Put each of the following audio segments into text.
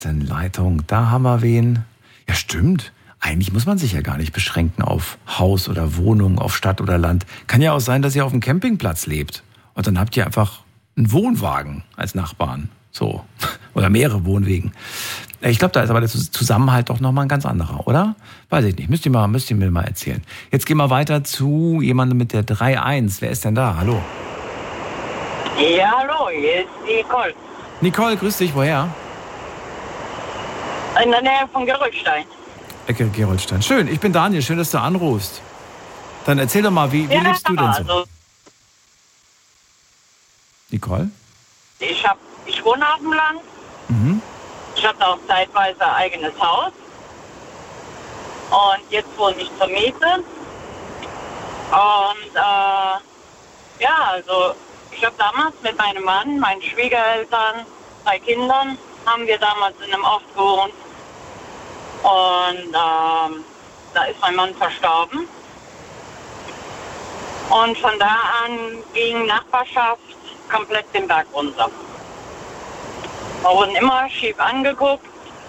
Dann Leitung, da haben wir wen. Ja, stimmt. Eigentlich muss man sich ja gar nicht beschränken auf Haus oder Wohnung, auf Stadt oder Land. Kann ja auch sein, dass ihr auf einem Campingplatz lebt. Und dann habt ihr einfach einen Wohnwagen als Nachbarn. So. Oder mehrere Wohnwegen. Ich glaube, da ist aber der Zusammenhalt doch nochmal ein ganz anderer, oder? Weiß ich nicht. Müsst ihr mir mal erzählen. Jetzt gehen wir weiter zu jemandem mit der 3-1. Wer ist denn da? Hallo. Ja, hallo, hier ist Nicole. Nicole, grüß dich. Woher? In der Nähe von Gerolstein. Ecke Gerolstein. Schön, ich bin Daniel. Schön, dass du anrufst. Dann erzähl doch mal, wie lebst du denn so? Also, Nicole? Ich wohne auf dem Land. Mhm. Ich hatte auch zeitweise ein eigenes Haus. Und jetzt wohne ich zur Miete. Und also ich habe damals mit meinem Mann, meinen Schwiegereltern, 3 Kindern, haben wir damals in einem Ort gewohnt. Und da ist mein Mann verstorben. Und von da an ging Nachbarschaft komplett den Berg runter. Wir wurden immer schief angeguckt,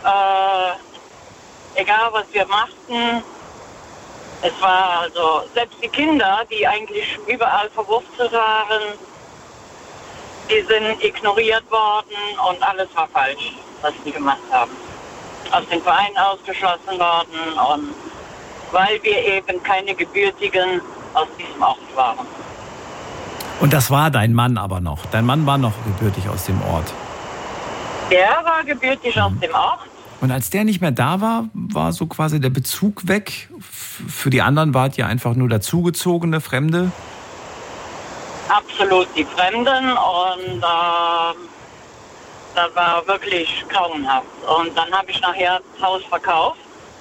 egal was wir machten. Es war also, selbst die Kinder, die eigentlich überall verwurzelt waren, die sind ignoriert worden und alles war falsch, was die gemacht haben. Aus dem Verein ausgeschlossen worden, und weil wir eben keine Gebürtigen aus diesem Ort waren. Und das war dein Mann aber noch? Dein Mann war noch gebürtig aus dem Ort? Der war gebürtig aus dem Ort. Und als der nicht mehr da war, war so quasi der Bezug weg? Für die anderen wart ihr einfach nur dazugezogene Fremde? Absolut die Fremden, und das war wirklich grauenhaft. Und dann habe ich nachher das Haus verkauft,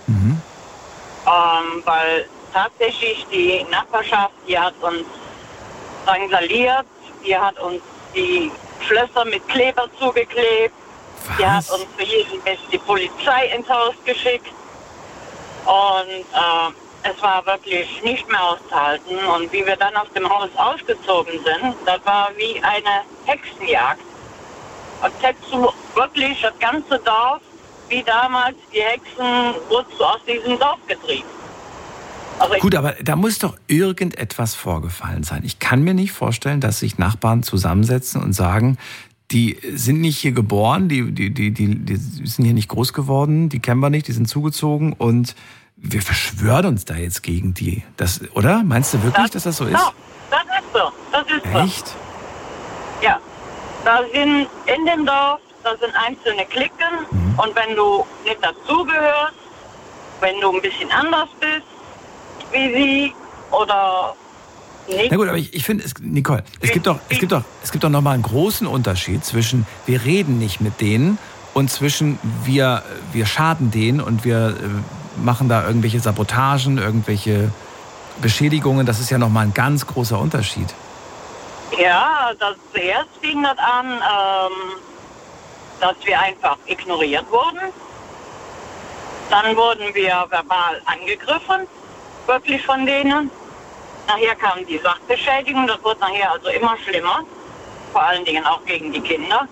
weil tatsächlich die Nachbarschaft, die hat uns drangsaliert, die hat uns die Schlösser mit Kleber zugeklebt. Was? Die hat uns für jeden Mist die Polizei ins Haus geschickt. Und es war wirklich nicht mehr auszuhalten. Und wie wir dann aus dem Haus ausgezogen sind, das war wie eine Hexenjagd. Und hättest du wirklich das ganze Dorf, wie damals die Hexen, wurdest du aus diesem Dorf getrieben. Also Gut, aber da muss doch irgendetwas vorgefallen sein. Ich kann mir nicht vorstellen, dass sich Nachbarn zusammensetzen und sagen, die sind nicht hier geboren, die sind hier nicht groß geworden, die kennen wir nicht, die sind zugezogen und wir verschwören uns da jetzt gegen die. Das, oder? Meinst du wirklich, dass das so ist? Ja, das ist so. Das ist so. Echt? Ja. Da sind in dem Dorf, da sind einzelne Cliquen, und wenn du nicht dazugehörst, wenn du ein bisschen anders bist, wie sie oder nicht. Na gut, aber ich finde, Nicole, es gibt doch noch mal einen großen Unterschied zwischen wir reden nicht mit denen und zwischen wir schaden denen und wir machen da irgendwelche Sabotagen, irgendwelche Beschädigungen. Das ist ja noch mal ein ganz großer Unterschied. Ja, zuerst fing das an, dass wir einfach ignoriert wurden. Dann wurden wir verbal angegriffen, wirklich von denen. Nachher kam die Sachbeschädigung, das wurde nachher also immer schlimmer. Vor allen Dingen auch gegen die Kinder.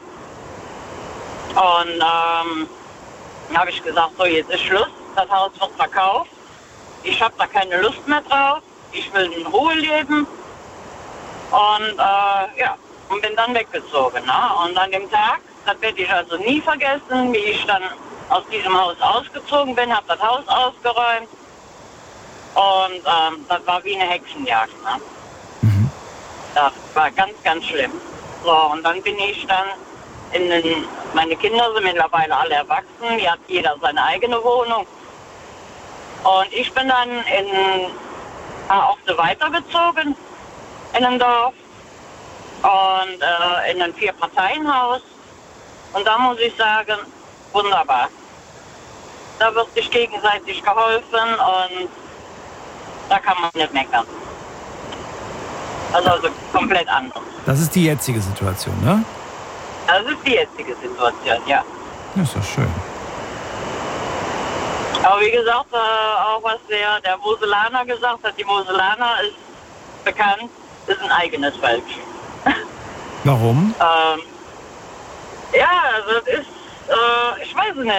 Und dann habe ich gesagt, so jetzt ist Schluss, das Haus wird verkauft. Ich habe da keine Lust mehr drauf, ich will in Ruhe leben. Und und bin dann weggezogen. Ne? Und an dem Tag, das werde ich also nie vergessen, wie ich dann aus diesem Haus ausgezogen bin, habe das Haus ausgeräumt. Und das war wie eine Hexenjagd. Ne? Das war ganz, ganz schlimm. So, und dann bin ich dann meine Kinder sind mittlerweile alle erwachsen, hier hat jeder seine eigene Wohnung. Und ich bin dann in ein paar Orte weitergezogen, in einem Dorf und in ein 4-Parteien-Haus. Und da muss ich sagen, wunderbar. Da wird sich gegenseitig geholfen und da kann man nicht meckern. Also komplett anders. Das ist die jetzige Situation, ne? Das ist die jetzige Situation, ja. Das ist doch schön. Aber wie gesagt, auch was der Moselaner gesagt hat, die Moselaner ist bekannt, ist ein eigenes Völkchen. Warum? Ja, also es ist ich weiß es nicht.